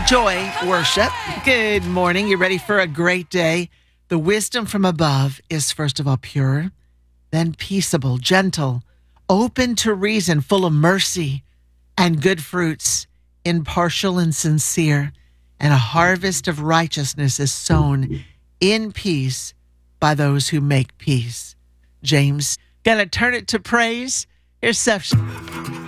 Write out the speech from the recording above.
Joy worship. Good morning. You ready for a great day? The wisdom from above is first of all pure, then peaceable, gentle, open to reason, full of mercy and good fruits, impartial and sincere. And a harvest of righteousness is sown in peace by those who make peace. James, gonna turn it to praise. Here's Seth.